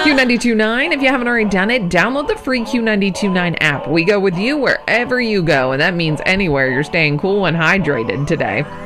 Q929, if you haven't already done it, download the free Q929 app. We go with you wherever you go, and that means anywhere you're staying cool and hydrated today.